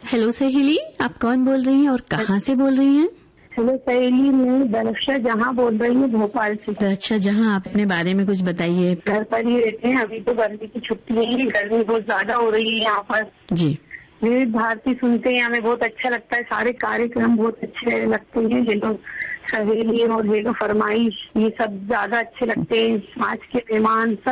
Hello सहेली, आप कौन बोल रही हैं और कहाँ से बोल रही हैं? हेलो सहेली, मैं दरक्षा जहाँ बोल रही हूँ भोपाल से। दरक्षा जहाँ, आप अपने बारे में कुछ बताइए। घर पर ही रहते हैं, अभी तो गर्मी की छुट्टी है, गर्मी बहुत ज्यादा हो रही है यहाँ पर। जी। विविध भारती सुनते हैं, हमें बहुत अच्छा लगता है, सारे कार्यक्रम बहुत अच्छे लगते हैं। हेलो सहेली और हेलो फरमाइश, ये सब ज्यादा अच्छे लगते हैं। आज के मेहमान सब